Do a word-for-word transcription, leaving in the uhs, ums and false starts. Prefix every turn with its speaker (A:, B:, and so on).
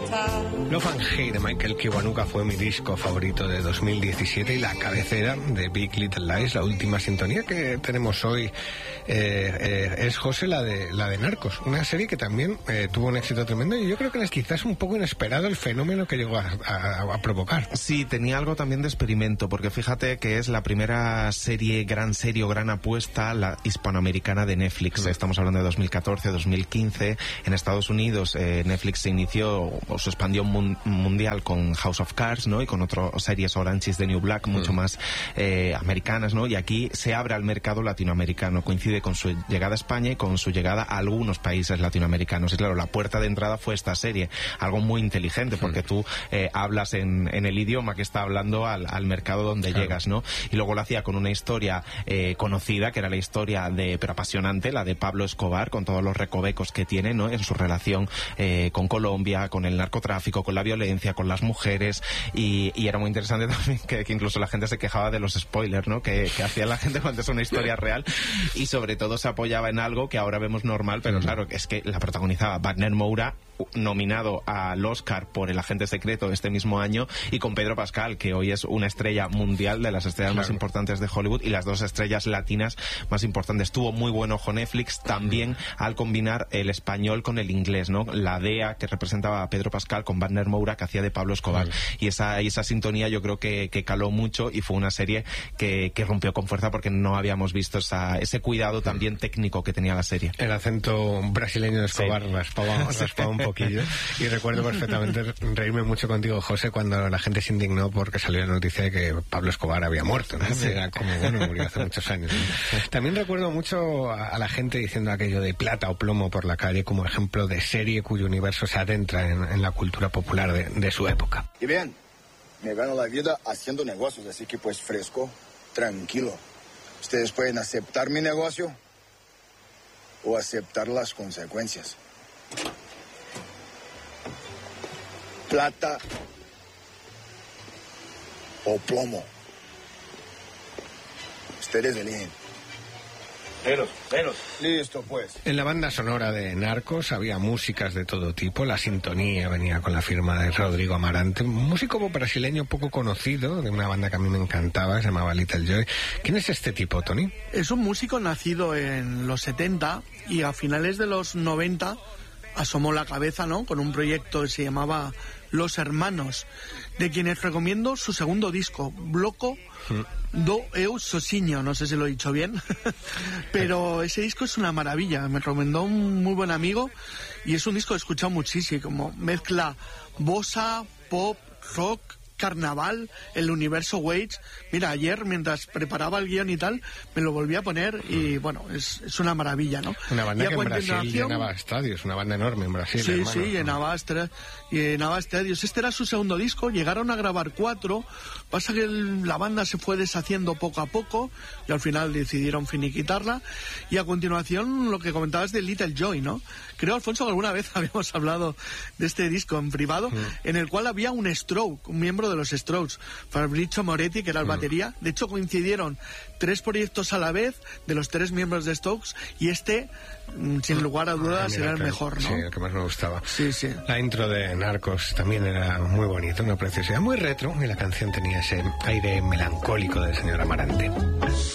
A: Love and Hate de Michael Kiwanuka fue mi disco favorito de dos mil diecisiete y la cabecera de Big Little Lies, la última sintonía que tenemos hoy, eh, eh, es, José, la de la de Narcos, una serie que también eh, tuvo un éxito tremendo y yo creo que es quizás un poco inesperado el fenómeno que llegó a, a, a provocar.
B: Sí, tenía algo también de experimento, porque fíjate que es la primera serie, gran serie o gran apuesta, la hispanoamericana de Netflix. Mm. Estamos hablando de dos mil catorce, dos mil quince. En Estados Unidos eh, Netflix se inició o se expandió mun mundial con House of Cards, ¿no? Y con otras series, Orange is the New Black, mucho mm. más eh, americanas, ¿no? Y aquí se abre al mercado latinoamericano, coincide con su llegada a España y con su llegada a algunos países latinoamericanos. Y claro, la puerta de entrada fue esta serie, algo muy inteligente, porque mm. tú eh, hablas en, en el idioma que está hablando al, al mercado donde claro. llegas, ¿no? Y luego lo hacía con una historia eh, conocida, que era la historia de, pero apasionante, la de Pablo Escobar, con todos los recovecos que tiene, ¿no? En su relación eh, con Colombia, con el narcotráfico, con la violencia, con las mujeres, y, y era muy interesante también que, que incluso la gente se quejaba de los spoilers, ¿no? Que, que hacía la gente cuando es una historia real, y sobre todo se apoyaba en algo que ahora vemos normal, pero claro, es que la protagonizaba Wagner Moura, nominado al Oscar por El agente secreto este mismo año, y con Pedro Pascal, que hoy es una estrella mundial, de las estrellas claro. más importantes de Hollywood, y las dos estrellas latinas más importantes. Tuvo muy buen ojo Netflix también al combinar el español con el inglés, ¿no? La D E A que representaba a Pedro Pascal con Wagner Moura, que hacía de Pablo Escobar, sí. y esa y esa sintonía yo creo que, que caló mucho, y fue una serie que, que rompió con fuerza, porque no habíamos visto esa, ese cuidado también técnico que tenía la serie.
A: El acento brasileño de Escobar sí. raspaba, raspaba un poquillo, y recuerdo perfectamente reírme mucho contigo, José, cuando la gente se indignó porque salió la noticia de que Pablo Escobar había muerto, ¿no? Sí. Era como, bueno, murió hace muchos años, ¿no? También recuerdo mucho a, a la gente diciendo aquello de plata o plomo por la calle como ejemplo de serie cuyo universo se adentra en, en la cultura popular de, de su época.
C: Y bien, me gano la vida haciendo negocios, así que pues fresco, tranquilo. Ustedes pueden aceptar mi negocio o aceptar las consecuencias. Plata o plomo. Ustedes eligen.
D: Menos, menos.
C: Listo, pues.
A: En la banda sonora de Narcos había músicas de todo tipo. La sintonía venía con la firma de Rodrigo Amarante, un músico brasileño poco conocido, de una banda que a mí me encantaba, se llamaba Little Joy. ¿Quién es este tipo, Tony?
E: Es un músico nacido en los setenta y a finales de los noventa asomó la cabeza, ¿no? Con un proyecto que se llamaba Los Hermanos, de quienes recomiendo su segundo disco, Bloco do Eu Sozinho, no sé si lo he dicho bien, pero ese disco es una maravilla, me recomendó un muy buen amigo, y es un disco que he escuchado muchísimo, como mezcla bossa, pop, rock, carnaval, el universo Waits. Mira, ayer mientras preparaba el guión y tal, me lo volví a poner y bueno, es, es una maravilla, ¿no?
A: Una banda
E: y
A: que en Brasil llenaba estadios, una banda enorme en Brasil.
E: Sí,
A: hermano.
E: sí, llenaba, estra, llenaba estadios. Este era su segundo disco, llegaron a grabar cuatro, pasa que el, la banda se fue deshaciendo poco a poco y al final decidieron finiquitarla, y a continuación lo que comentabas de Little Joy, ¿no? Creo, Alfonso, que alguna vez habíamos hablado de este disco en privado, mm. en el cual había un Stroke, un miembro de los Strokes, Fabrizio Moretti, que era el mm. batería. De hecho, coincidieron tres proyectos a la vez de los tres miembros de Strokes, y este, sin lugar a dudas, ah, era el mejor, ¿no?
A: Sí, el que más me gustaba.
E: Sí, sí.
A: La intro de Narcos también era muy bonita, una preciosidad, muy retro, y la canción tenía ese aire melancólico del señor Amarante.